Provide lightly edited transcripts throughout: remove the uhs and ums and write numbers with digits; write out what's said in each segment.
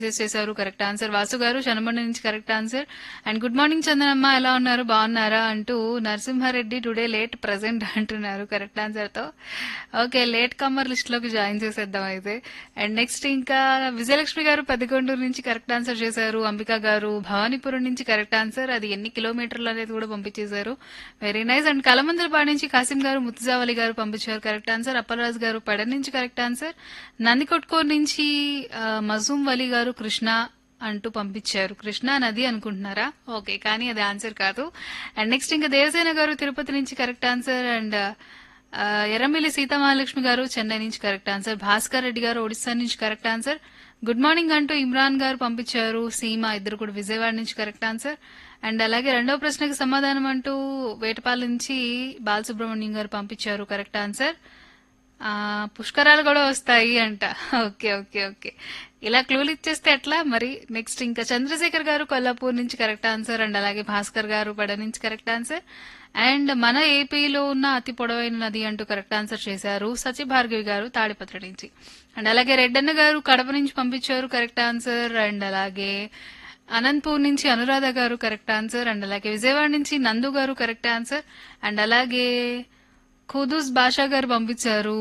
చేశారు correct answer. Vasu గారు శనమండ నుంచి correct answer. And good morning Chandanamma, ఎలా ఉన్నారు, బాగున్నారా అంటూ నరసింహారెడ్డి టుడే లేట్ ప్రజెంట్ అంటున్నారు కరెక్ట్ ఆన్సర్ తో. ఓకే, లేట్ కమ్మర్ లిస్ట్ లోకి జాయిన్ చేసేద్దాం అయితే. అండ్ నెక్స్ట్ ఇంకా విజయలక్ష్మి గారు పెద్దకొండూరు నుంచి కరెక్ట్ ఆన్సర్ చేశారు. అంబిక గారు భవానీపురం నుంచి కరెక్ట్ ఆన్సర్. అది ఎన్ని కిలోమీటర్లు అనేది కూడా పంపించేశారు. Very nice. అండ్ కలమందలపాడు నుంచి కాసిం గారు ముత్తుజావలి గారు పంపించారు కరెక్ట్ ఆన్సర్. అప్పలరాజు గారు పడ నుంచి కరెక్ట్ ఆన్సర్. నందికొట్కూరు నుంచి మజూం వలి గారు కృష్ణ అంటూ పంపించారు. కృష్ణా నది అనుకుంటున్నారా? ఓకే, కానీ అది ఆన్సర్ కాదు. అండ్ నెక్స్ట్ ఇంకా దేవసేన గారు తిరుపతి నుంచి correct answer. And Erramilli Sitamahalakshmi గారు చెన్నై నుంచి కరెక్ట్ ఆన్సర్. భాస్కర్ రెడ్డి గారు ఒడిశా నుంచి కరెక్ట్ ఆన్సర్. గుడ్ మార్నింగ్ అంటూ ఇమ్రాన్ గారు పంపించారు. సీమ ఇద్దరు కూడా విజయవాడ నుంచి కరెక్ట్ ఆన్సర్. అండ్ అలాగే రెండవ ప్రశ్నకు సమాధానం అంటూ వేటపాల నుంచి బాలసుబ్రహ్మణ్యం గారు పంపించారు కరెక్ట్ ఆన్సర్. పుష్కరాలు కూడా వస్తాయి అంట. ఓకే ఓకే ఓకే, ఇలా క్లూలు ఇచ్చేస్తే ఎట్లా మరి. నెక్స్ట్ ఇంకా చంద్రశేఖర్ గారు కొల్లాపూర్ నుంచి కరెక్ట్ ఆన్సర్. అండ్ అలాగే భాస్కర్ గారు పడ నుంచి కరెక్ట్ ఆన్సర్. అండ్ మన ఏపీలో ఉన్న అతి పొడవైన నది అంటూ కరెక్ట్ ఆన్సర్ చేశారు సచి భార్గవి గారు తాడిపత్రి నుంచి. అండ్ అలాగే రెడ్డన్న గారు కడప నుంచి పంపించారు కరెక్ట్ ఆన్సర్. అండ్ అలాగే అనంతపూర్ నుంచి అనురాధ గారు కరెక్ట్ ఆన్సర్. అండ్ అలాగే విజయవాడ నుంచి నందు గారు కరెక్ట్ ఆన్సర్. అండ్ అలాగే ఖుదూస్ బాషా గారు పంపించారు.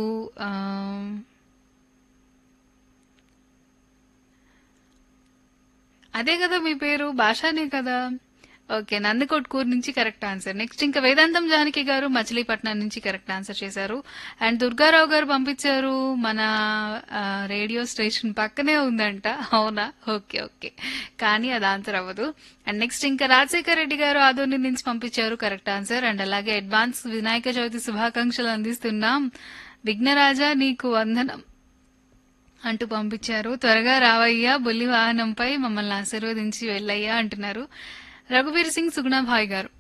అదే కదా మీ పేరు, భాషానే కదా. ఓకే, నందికొట్కూరు నుంచి కరెక్ట్ ఆన్సర్. నెక్స్ట్ ఇంకా వేదాంతం జానకి గారు మచిలీపట్నం నుంచి కరెక్ట్ ఆన్సర్ చేశారు. అండ్ దుర్గారావు గారు పంపించారు మన రేడియో స్టేషన్ పక్కనే ఉందంట. అవునా? ఓకే ఓకే, కానీ అది ఆన్సర్ అవ్వదు. అండ్ నెక్స్ట్ ఇంకా రాజశేఖర్ రెడ్డి గారు ఆదోని నుంచి పంపించారు కరెక్ట్ ఆన్సర్. అండ్ అలాగే అడ్వాన్స్ వినాయక చవితి శుభాకాంక్షలు అందిస్తున్నాం విఘ్నరాజా, నీకు వందనం అంటూ పంపించారు. త్వరగా రావయ్యా, బుల్లి వాహనంపై మమ్మల్ని ఆశీర్వదించి వెళ్ళయ్యా అంటున్నారు రఘువీర్ సింగ్ సుగుణాభాయ్ గారు.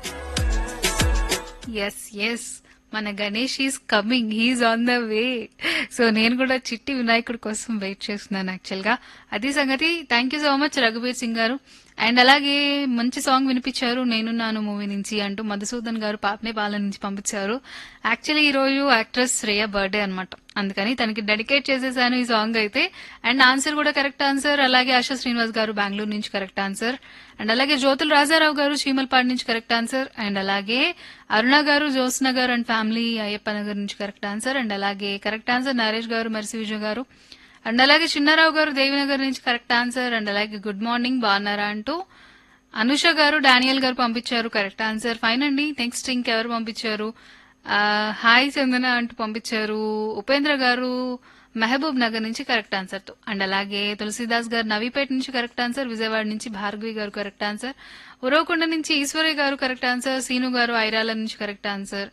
ఎస్ ఎస్, మన Ganesh is coming, he's on the way. So నేను కూడా చిట్టి వినాయకుడి కోసం వెయిట్ చేస్తున్నాను యాక్చువల్ గా. అది సంగతి. Thank you so much రఘువీర్ Singh గారు. అండ్ అలాగే మంచి సాంగ్ వినిపించారు నేనున్నాను మూవీ నుంచి అంటూ మధుసూదన్ గారు పాపనేపాలెం నుంచి పంపించారు. యాక్చువల్లీ ఈ రోజు యాక్ట్రెస్ శ్రేయ బర్త్డే అనమాట, అందుకని తనకి డెడికేట్ చేసేసాను ఈ సాంగ్ అయితే. అండ్ ఆన్సర్ కూడా కరెక్ట్ ఆన్సర్. అలాగే ఆశా శ్రీనివాస్ గారు బెంగళూరు నుంచి కరెక్ట్ ఆన్సర్. అండ్ అలాగే జ్యోతుల రాజారావు గారు చీమలపాడు నుంచి కరెక్ట్ ఆన్సర్. అండ్ అలాగే అరుణ గారు జోస్న గారు అండ్ ఫ్యామిలీ అయ్యప్ప నగర్ నుంచి కరెక్ట్ ఆన్సర్. అండ్ అలాగే కరెక్ట్ ఆన్సర్ నరేష్ గారు మెర్సి విజయ్ గారు. అండ్ అలాగే చిన్నారావు గారు దేవినగర్ నుంచి కరెక్ట్ ఆన్సర్. అండ్ అలాగే గుడ్ మార్నింగ్ బాగున్నారా అంటూ అనుష గారు డానియల్ గారు పంపించారు కరెక్ట్ ఆన్సర్. ఫైన్ అండి. నెక్స్ట్ ఇంకెవరు పంపించారు? హాయ్ చందన అంటూ పంపించారు ఉపేంద్ర గారు మహబూబ్ నగర్ నుంచి కరెక్ట్ ఆన్సర్ తో. అండ్ అలాగే తులసీదాస్ గారు నవీపేట నుంచి కరెక్ట్ ఆన్సర్. విజయవాడ నుంచి భార్గవి గారు కరెక్ట్ ఆన్సర్. ఉరవకొండ నుంచి ఈశ్వరయ్య గారు కరెక్ట్ ఆన్సర్. సీను గారు ఐరాల నుంచి కరెక్ట్ ఆన్సర్.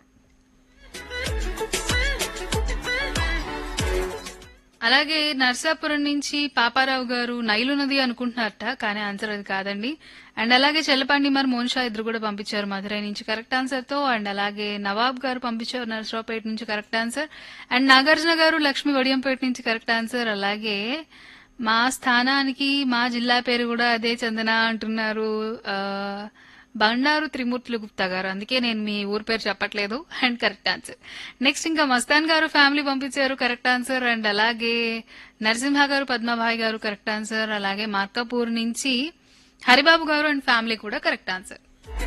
అలాగే నర్సాపురం నుంచి పాపారావు గారు నైలు నది అనుకుంటున్నారట, కానీ ఆన్సర్ అది కాదండి. అండ్ అలాగే చెల్లపాండి మరి మోనిషా ఇద్దరు కూడా పంపించారు మధురై నుంచి కరెక్ట్ ఆన్సర్ తో. అండ్ అలాగే నవాబ్ గారు పంపించారు నర్సరావుపేట నుంచి కరెక్ట్ ఆన్సర్. అండ్ నాగార్జున గారు లక్ష్మీ వడియంపేట నుంచి కరెక్ట్ ఆన్సర్. అలాగే మా స్థానానికి మా జిల్లా పేరు కూడా అదే చందన అంటున్నారు బండారు త్రిమూర్తులు గుప్తా గారు, అందుకే నేను మీ ఊరు పేరు చెప్పట్లేదు. And correct answer. నెక్స్ట్ ఇంకా మస్తాన్ గారు ఫ్యామిలీ పంపించారు కరెక్ట్ ఆన్సర్. అండ్ అలాగే నరసింహ గారు పద్మభాయ్ గారు కరెక్ట్ ఆన్సర్. అలాగే మార్కాపూర్ నుంచి హరిబాబు గారు అండ్ ఫ్యామిలీ కూడా కరెక్ట్ ఆన్సర్.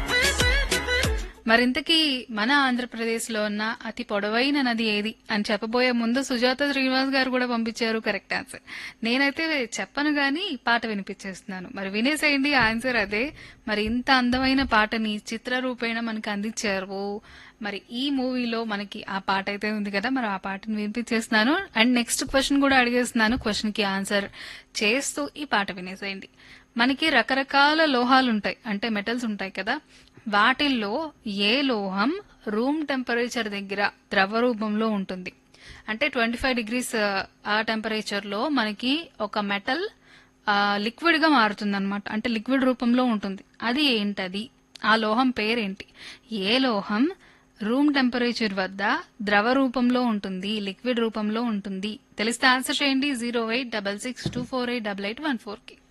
మరింతకీ మన ఆంధ్రప్రదేశ్ లో ఉన్న అతి పొడవైన నది ఏది అని చెప్పబోయే ముందు సుజాత శ్రీనివాస్ గారు కూడా పంపించారు కరెక్ట్ ఆన్సర్. నేనైతే చెప్పను గాని పాట వినిపించేస్తున్నాను, మరి వినేసేయండి. ఆన్సర్ అదే. మరి ఇంత అందమైన పాటని చిత్రరూపేణ మనకి అందించారు. మరి ఈ మూవీలో మనకి ఆ పాట అయితే ఉంది కదా, మరి ఆ పాటను వినిపించేస్తున్నాను. అండ్ నెక్స్ట్ క్వశ్చన్ కూడా అడిగేస్తున్నాను. క్వశ్చన్ కి ఆన్సర్ చేస్తూ ఈ పాట వినేసేయండి. మనకి రకరకాల లోహాలు ఉంటాయి, అంటే మెటల్స్ ఉంటాయి కదా, వాటిల్లో ఏ లోహం రూమ్ టెంపరేచర్ దగ్గర ద్రవ రూపంలో ఉంటుంది? అంటే 25 డిగ్రీస్ ఆ టెంపరేచర్ లో మనకి ఒక మెటల్ లిక్విడ్ గా మారుతుంది అనమాట, అంటే లిక్విడ్ రూపంలో ఉంటుంది. అది ఏంటది? ఆ లోహం పేరేంటి? ఏ లోహం రూమ్ టెంపరేచర్ వద్ద ద్రవ రూపంలో ఉంటుంది, లిక్విడ్ రూపంలో ఉంటుంది? తెలిస్తే ఆన్సర్ చేయండి 08662488814 కి.